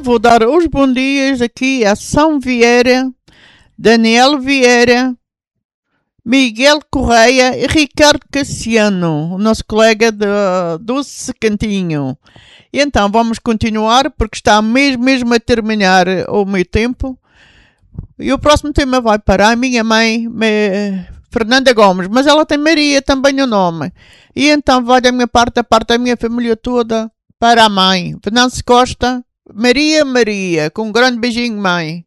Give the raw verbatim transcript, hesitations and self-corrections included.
vou dar os bons dias aqui a São Vieira, Daniel Vieira, Miguel Correia e Ricardo Cassiano, o nosso colega de Doce Cantinho. E então vamos continuar, porque está mesmo, mesmo a terminar o meu tempo. E o próximo tema vai para a minha mãe, me... Fernanda Gomes, mas ela tem Maria também no nome. E então vai da minha parte, da parte da minha família toda, para a mãe, Venâncio Costa, Maria Maria, com um grande beijinho, mãe.